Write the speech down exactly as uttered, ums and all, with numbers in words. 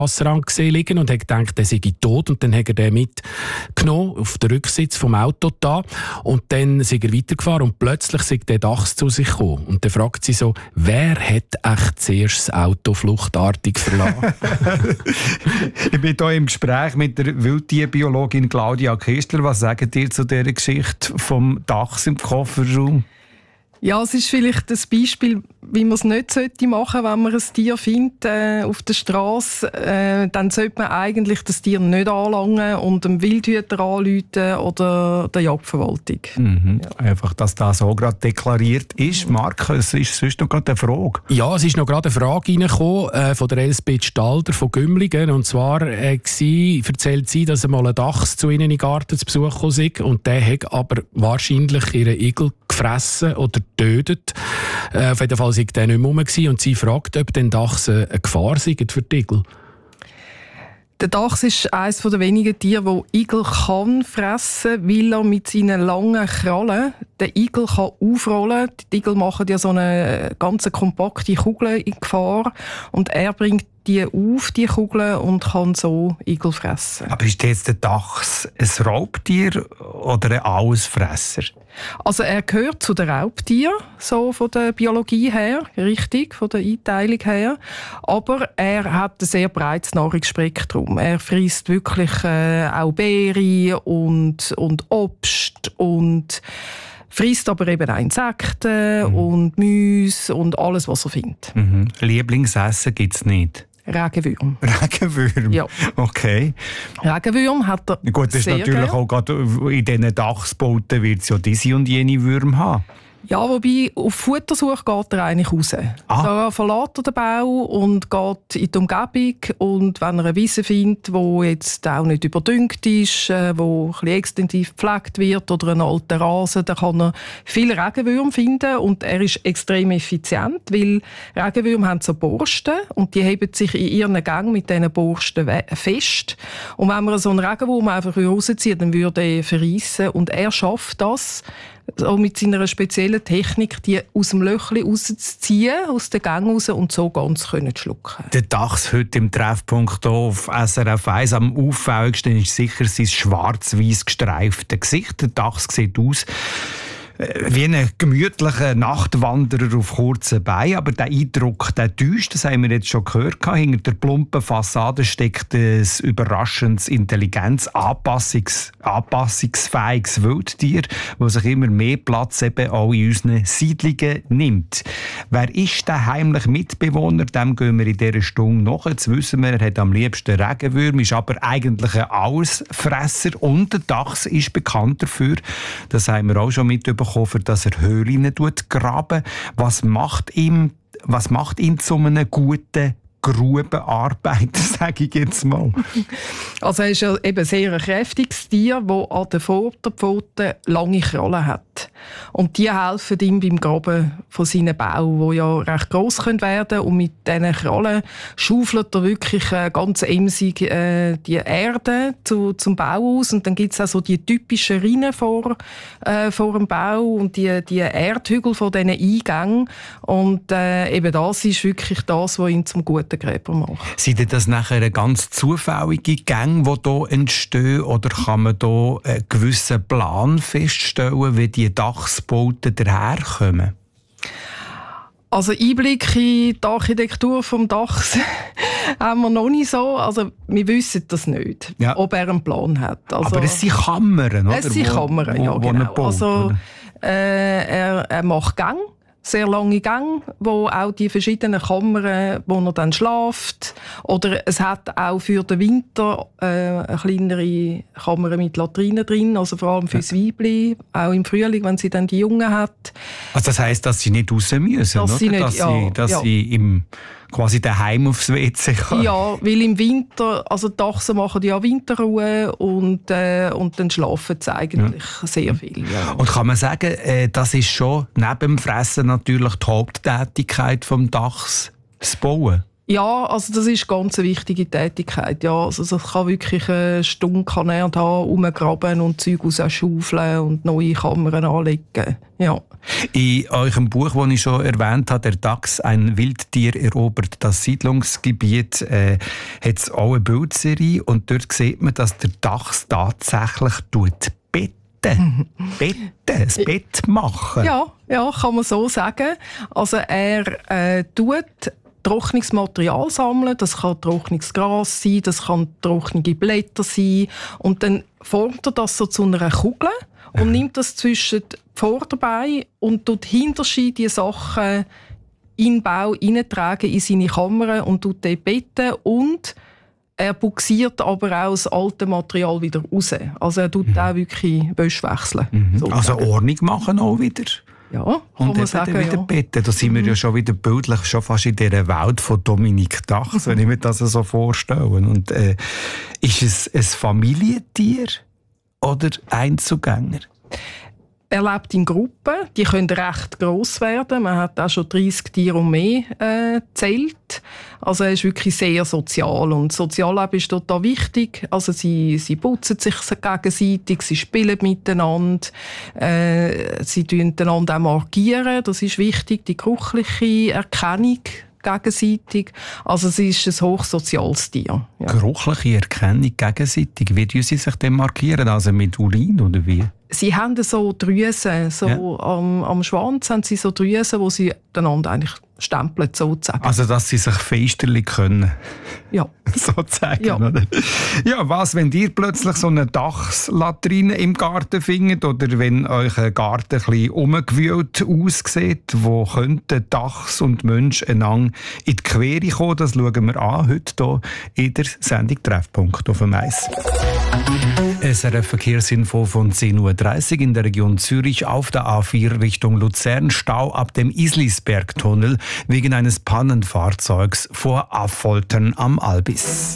Strassenrand gesehen liegen und hat gedacht, der sei tot. Und dann hat er den mitgenommen auf den Rücksitz vom Auto da. Und dann ist er weitergefahren und plötzlich ist der Dachs zu sich gekommen. Und dann fragt sie so, wer hat echt zuerst das Auto fluchtartig verlassen? Ich bin hier im Gespräch mit der Wildtierbiologin Claudia Kistler. Was sagt ihr zu dieser Geschichte vom Dachs im Kofferraum? Ja, es ist vielleicht das Beispiel, wie man es nicht machen sollte, wenn man ein Tier findet äh, auf der Straße. Äh, dann sollte man eigentlich das Tier nicht anlangen und dem Wildhüter anrufen oder der Jagdverwaltung. Mhm. Ja. Einfach, dass das so gerade deklariert ist. Marc, es ist sonst noch gerade eine Frage. Ja, es ist noch gerade eine Frage reingekommen äh, von der Elsbeth Stalder von Gümligen. Und zwar äh, sie, erzählt sie, dass einmal ein Dachs zu ihnen in den Garten zu Besuch kam und der hat aber wahrscheinlich ihren Igel gefressen oder getötet. Äh, auf jeden Fall war der nicht mehr rum und sie fragt, ob den Dachs eine Gefahr sei für die Igel. Der Dachs ist eines der wenigen Tiere, das Igel kann fressen, weil er mit seinen langen Krallen den Igel kann aufrollen kann. Die Igel machen ja so eine ganz kompakte Kugel in Gefahr und er bringt die auf, die Kugeln, und kann so Igel fressen. Aber ist jetzt der Dachs ein Raubtier oder ein Allesfresser? Also er gehört zu den Raubtieren, so von der Biologie her, richtig, von der Einteilung her. Aber er hat ein sehr breites Nahrungsspektrum. Er frisst wirklich äh, auch Beeren und, und Obst und frisst aber eben auch Insekten mhm. und Mäuse und alles, was er findet. Mhm. Lieblingsessen gibt es nicht? Regenwürm. Regenwürm? Ja. Okay. Regenwürm hat er Gut, das ist sehr natürlich gern. auch gerade in diesen Dachsbauten wird es ja diese und jene Würmer haben. Ja, wobei auf Futtersuche geht er eigentlich raus. Ah. Da verlässt er den Bau und geht in die Umgebung. Und wenn er eine Wiese findet, die jetzt auch nicht überdüngt ist, äh, wo ein bisschen extensiv gepflegt wird oder einen alten Rasen, dann kann er viele Regenwürmer finden. Und er ist extrem effizient, weil Regenwürmer haben so Borsten und die heben sich in ihren Gängen mit diesen Borsten fest. Und wenn man so einen Regenwurm einfach rauszieht, dann würde er verreissen. Und er schafft das, auch mit seiner speziellen Technik, die aus dem Löchli rauszuziehen, aus den Gängen raus und so ganz können zu schlucken. Der Dachs heute im Treffpunkt auf S R F eins. Am auffälligsten ist sicher sein schwarz-weiß gestreifte Gesicht. Der Dachs sieht aus wie ein gemütlicher Nachtwanderer auf kurzen Beinen. Aber der Eindruck, der täuscht, das haben wir jetzt schon gehört. Hinter der plumpen Fassade steckt ein überraschendes Intelligenz-, Anpassungs- anpassungsfähiges Wildtier, das sich immer mehr Platz eben auch in unseren Siedlungen nimmt. Wer ist der heimliche Mitbewohner? Dem gehen wir in dieser Stunde nach. Jetzt wissen wir, er hat am liebsten Regenwürmer, ist aber eigentlich ein Allesfresser. Und der Dachs ist bekannt dafür, das haben wir auch schon mitbekommen, für dass er Höhlen graben. Was macht ihm, was macht ihn zu einem guten Grubenarbeiter, sage ich jetzt mal? Also er ist ja eben sehr ein kräftiges Tier, das an den Vorderpfoten lange Krallen hat. Und die helfen ihm beim Graben von seinen Bauen, die ja recht gross werden können. Und mit diesen Krallen schaufelt er wirklich äh, ganz emsig äh, die Erde zu, zum Bau aus. Und dann gibt es auch so die typischen Rinnen vor, äh, vor dem Bau und die, die Erdhügel von diesen Eingängen. Und äh, eben das ist wirklich das, was ihn zum guten Gräber macht. Sind das nachher ganz zufällige Gänge, die hier entstehen? Oder kann man hier einen gewissen Plan feststellen, wie die Dachsbauten daherkommen? Also Einblick in die Architektur des Dachs haben wir noch nicht so. Also wir wissen das nicht, ja. ob er einen Plan hat. Also, aber es sind Kammern, oder? Es sind Kammern, wo, ja, genau. Baut, also äh, er, er macht Gänge. Sehr lange Gänge, wo auch die verschiedenen Kammern, wo er dann schläft. Oder es hat auch für den Winter äh, eine kleinere Kammer mit Latrinen drin, also vor allem fürs Weibli, auch im Frühling, wenn sie dann die Jungen hat. Also das heisst, dass sie nicht raus müssen, dass oder? Sie nicht, dass ja, sie, dass ja. sie im quasi daheim aufs W C kann. Ja, weil im Winter, also die Dachsen machen ja Winterruhe und, äh, und dann schlafen sie eigentlich ja. sehr viel. Ja. Und kann man sagen, äh, das ist schon neben dem Fressen natürlich die Haupttätigkeit des Dachs, das Bauen? Ja, also das ist ganz eine wichtige Tätigkeit. Ja, also das kann wirklich eine Stunde kann er da rumgraben und Zeug rausschaufeln und neue Kammern anlegen. Ja. In eurem Buch, das ich schon erwähnt habe, «Der Dachs, ein Wildtier erobert das Siedlungsgebiet», äh, hat es auch eine Bildserie und dort sieht man, dass der Dachs tatsächlich tut betten. Betten, das Bett machen. Ja, ja, kann man so sagen. Also er äh, tut trockenes Material sammeln, das kann trockenes Gras sein, das kann trockene Blätter sein und dann formt er das so zu einer Kugel und mhm. nimmt das zwischen die Vorderbeine und tut hinterschi die Sachen in den Bau hineintragen in seine Kammer und tut dort betten und er buxiert aber auch das alte Material wieder raus. Also er tut mhm. auch wirklich Wäsche wechseln. Mhm. Also Ordnung machen auch wieder. Ja, kann und man sagen, wieder ja. betten. Da sind wir ja schon wieder bildlich, schon fast in dieser Welt von Dominik Dachs, wenn ich mir das so vorstelle. Und, äh, ist es ein Familientier oder Einzelgänger? Er lebt in Gruppen, die können recht gross werden. Man hat auch schon dreißig Tiere und mehr äh, gezählt. Also er ist wirklich sehr sozial und Sozialleben ist total wichtig. Also sie, sie putzen sich gegenseitig, sie spielen miteinander, äh, sie markieren einander auch markieren. Das ist wichtig, die geruchliche Erkennung gegenseitig. Also es ist ein hochsoziales Tier. Ja. Geruchliche Erkennung gegenseitig. Wie markieren sie sich denn markieren? Also mit Urin oder wie? Sie haben so Drüsen, so ja. am, am Schwanz haben sie so Drüsen, wo sie einander eigentlich stempeln, sozusagen. Also, dass sie sich feisterlich können. Ja. sozusagen, ja. oder? Ja, was, wenn ihr plötzlich so eine Dachslatrine im Garten findet oder wenn euch ein Garten ein bisschen umgewühlt aussieht, wo könnten Dachs und Mensch einander in die Quere kommen, das schauen wir an heute hier in der Sendung «Treffpunkt» auf dem Eis. S R F-Verkehrsinfo von zehn Uhr dreißig in der Region Zürich auf der A vier Richtung Luzern. Stau ab dem Islisbergtunnel wegen eines Pannenfahrzeugs vor Affoltern am Albis.